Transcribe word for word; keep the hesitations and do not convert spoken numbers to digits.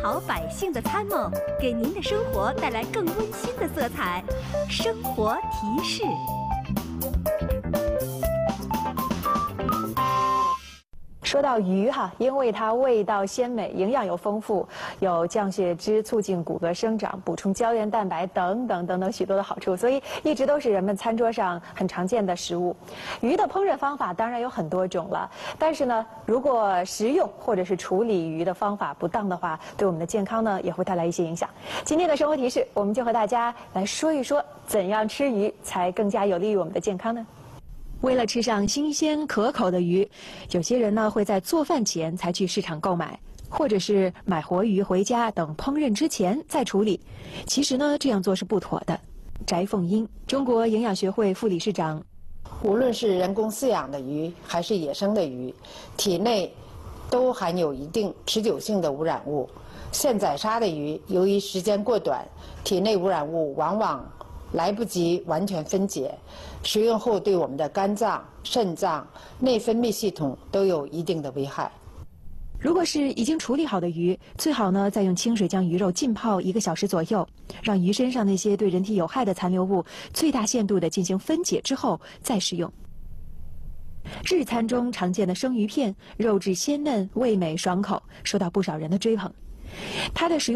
好百姓的参谋，给您的生活带来更温馨的色彩。生活提示。 说到鱼哈，因为它味道鲜美，营养又丰富，有降血脂、促进骨骼生长、补充胶原蛋白等等等等许多的好处，所以一直都是人们餐桌上很常见的食物。鱼的烹饪方法当然有很多种了，但是呢，如果食用或者是处理鱼的方法不当的话，对我们的健康呢也会带来一些影响。今天的生活提示，我们就和大家来说一说，怎样吃鱼才更加有利于我们的健康呢？为了吃上新鲜可口的鱼，有些人呢会在做饭前才去市场购买，或者是买活鱼回家，等烹饪之前再处理。其实呢，这样做是不妥的。翟凤英，中国营养学会副理事长。 无论是人工饲养的鱼还是野生的鱼，体内都含有一定持久性的污染物。现宰杀的鱼，由于时间过短，体内污染物往往来不及完全分解，食用后对我们的肝脏、肾脏、内分泌系统都有一定的危害。 如果是已经处理好的鱼，最好呢再用清水将鱼肉浸泡一个小时左右，让鱼身上那些对人体有害的残留物最大限度地进行分解之后再食用。日餐中常见的生鱼片，肉质鲜嫩、味美爽口，受到不少人的追捧。它的使用